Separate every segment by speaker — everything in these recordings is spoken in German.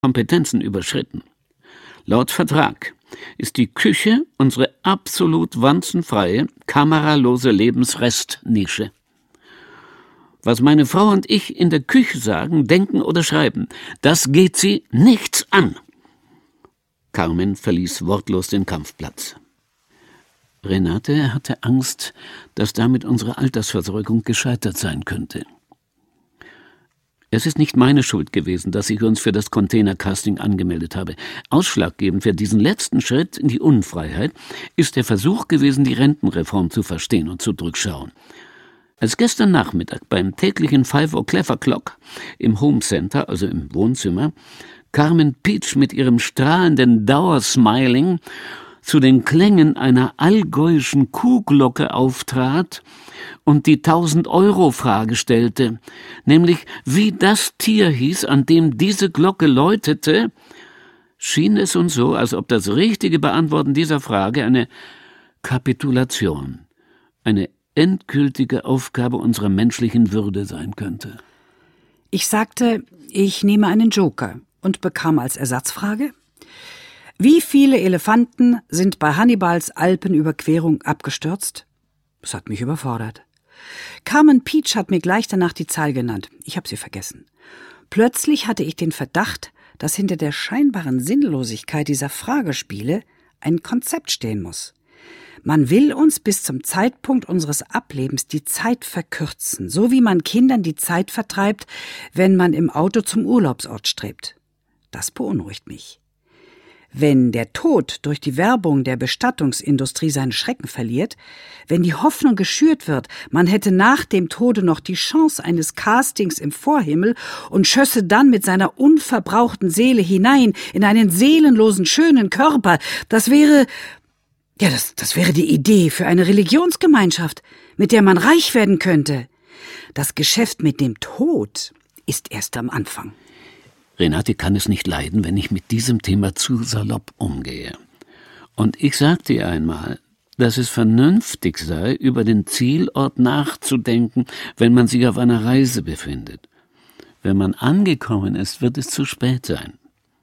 Speaker 1: Kompetenzen überschritten. Laut Vertrag ist die Küche unsere absolut wanzenfreie, kameralose Lebensrestnische. Was meine Frau und ich in der Küche sagen, denken oder schreiben, das geht sie nichts an. Carmen verließ wortlos den Kampfplatz. Renate hatte Angst, dass damit unsere Altersversorgung gescheitert sein könnte. Es ist nicht meine Schuld gewesen, dass ich uns für das Containercasting angemeldet habe. Ausschlaggebend für diesen letzten Schritt in die Unfreiheit ist der Versuch gewesen, die Rentenreform zu verstehen und zu durchschauen. Als gestern Nachmittag beim täglichen 5 O'Clock im Home Center, also im Wohnzimmer, Carmen Pietsch mit ihrem strahlenden Dauersmiling zu den Klängen einer allgäuischen Kuhglocke auftrat und die 1000-Euro-Frage stellte, nämlich wie das Tier hieß, an dem diese Glocke läutete, schien es uns so, als ob das richtige Beantworten dieser Frage eine Kapitulation, eine endgültige Aufgabe unserer menschlichen Würde sein könnte.
Speaker 2: Ich sagte, ich nehme einen Joker und bekam als Ersatzfrage: Wie viele Elefanten sind bei Hannibals Alpenüberquerung abgestürzt? Das hat mich überfordert. Carmen Pietsch hat mir gleich danach die Zahl genannt. Ich habe sie vergessen. Plötzlich hatte ich den Verdacht, dass hinter der scheinbaren Sinnlosigkeit dieser Fragespiele ein Konzept stehen muss. Man will uns bis zum Zeitpunkt unseres Ablebens die Zeit verkürzen, so wie man Kindern die Zeit vertreibt, wenn man im Auto zum Urlaubsort strebt. Das beunruhigt mich. Wenn der Tod durch die Werbung der Bestattungsindustrie seinen Schrecken verliert, wenn die Hoffnung geschürt wird, man hätte nach dem Tode noch die Chance eines Castings im Vorhimmel und schösse dann mit seiner unverbrauchten Seele hinein in einen seelenlosen, schönen Körper, das wäre die Idee für eine Religionsgemeinschaft, mit der man reich werden könnte. Das Geschäft mit dem Tod ist erst am Anfang.
Speaker 1: Renate kann es nicht leiden, wenn ich mit diesem Thema zu salopp umgehe. Und ich sagte ihr einmal, dass es vernünftig sei, über den Zielort nachzudenken, wenn man sich auf einer Reise befindet. Wenn man angekommen ist, wird es zu spät sein.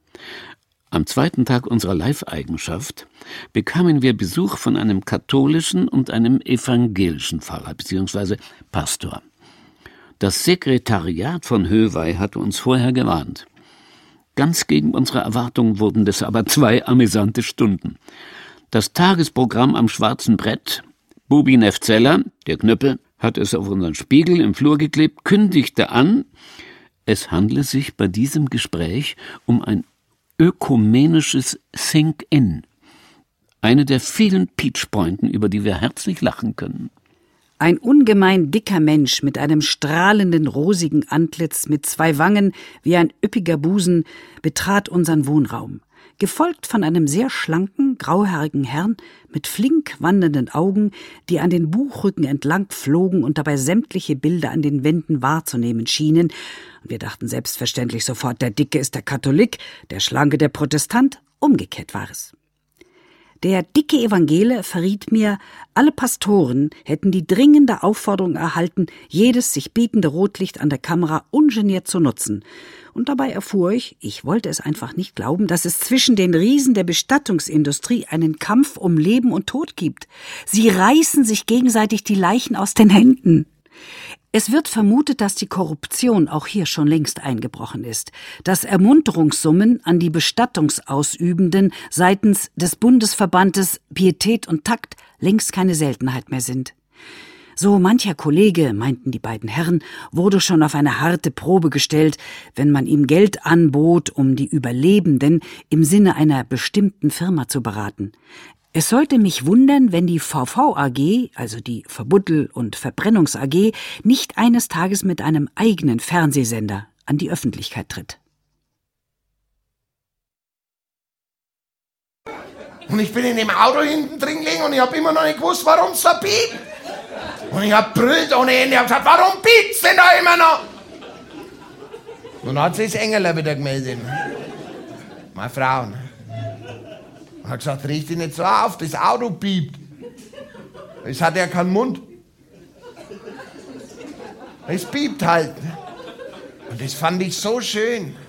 Speaker 1: Am zweiten Tag unserer Leibeigenschaft bekamen wir Besuch von einem katholischen und einem evangelischen Pfarrer bzw. Pastor. Das Sekretariat von Höhwey hatte uns vorher gewarnt. Ganz gegen unsere Erwartungen wurden das aber 2 amüsante Stunden. Das Tagesprogramm am schwarzen Brett, Bubi Nefzeller, der Knüppel, hat es auf unseren Spiegel im Flur geklebt, kündigte an, es handle sich bei diesem Gespräch um ein ökumenisches Think-In, eine der vielen Peachpointen, über die wir herzlich lachen können.
Speaker 2: Ein ungemein dicker Mensch mit einem strahlenden, rosigen Antlitz, mit 2 Wangen wie ein üppiger Busen, betrat unseren Wohnraum, gefolgt von einem sehr schlanken, grauhaarigen Herrn mit flink wandernden Augen, die an den Buchrücken entlang flogen und dabei sämtliche Bilder an den Wänden wahrzunehmen schienen. Und wir dachten selbstverständlich sofort, der Dicke ist der Katholik, der Schlanke der Protestant, umgekehrt war es. Der dicke Evangele verriet mir, alle Pastoren hätten die dringende Aufforderung erhalten, jedes sich bietende Rotlicht an der Kamera ungeniert zu nutzen. Und dabei erfuhr ich wollte es einfach nicht glauben, dass es zwischen den Riesen der Bestattungsindustrie einen Kampf um Leben und Tod gibt. Sie reißen sich gegenseitig die Leichen aus den Händen. Es wird vermutet, dass die Korruption auch hier schon längst eingebrochen ist, dass Ermunterungssummen an die Bestattungsausübenden seitens des Bundesverbandes Pietät und Takt längst keine Seltenheit mehr sind. So mancher Kollege, meinten die beiden Herren, wurde schon auf eine harte Probe gestellt, wenn man ihm Geld anbot, um die Überlebenden im Sinne einer bestimmten Firma zu beraten. Es sollte mich wundern, wenn die VV AG, also die Verbuddel- und Verbrennungs AG, nicht eines Tages mit einem eigenen Fernsehsender an die Öffentlichkeit tritt.
Speaker 3: Und ich bin in dem Auto hinten drin gelegen und ich habe immer noch nicht gewusst, warum es so piept. Und ich habe brüllt ohne Ende, ich habe gesagt, warum piept's denn da immer noch? Und dann hat sich das Engeler wieder gemeldet. Meine Frau. Er hat gesagt, riech dich nicht so auf, das Auto piept. Es hat ja keinen Mund. Es piept halt. Und das fand ich so schön.